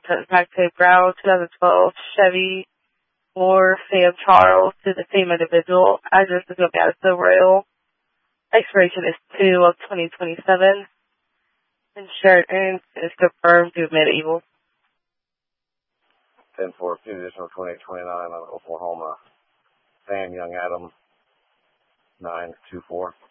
sent back to Brow 2012 Chevy or Sam Charles to the same individual. Address is going to be out of Silver Rail. Expiration is 2 of 2027. Insurance is confirmed through Medieval. 10-4, additional 2829 on Oklahoma. Sam Young Adam 924.